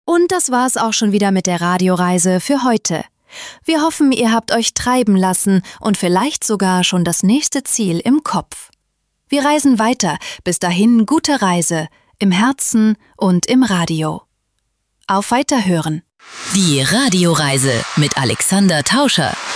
Und das war's auch schon wieder mit der Radioreise für heute. Wir hoffen, ihr habt euch treiben lassen und vielleicht sogar schon das nächste Ziel im Kopf. Wir reisen weiter, bis dahin gute Reise, im Herzen und im Radio. Auf Weiterhören. Die Radioreise mit Alexander Tauscher.